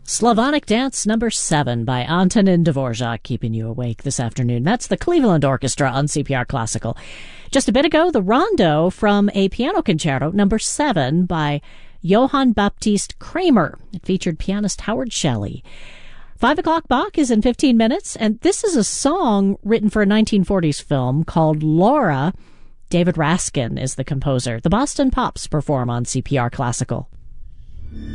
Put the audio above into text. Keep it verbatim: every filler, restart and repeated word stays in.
Slavonic Dance number seven by Antonin Dvorak, keeping you awake this afternoon. That's the Cleveland Orchestra on C P R Classical. Just a bit ago, the Rondo from a piano concerto number seven by Johann Baptist Kramer. It featured pianist Howard Shelley. Five o'clock Bach is in fifteen minutes, and this is a song written for a nineteen forties film called Laura. David Raskin is the composer. The Boston Pops perform on C P R Classical.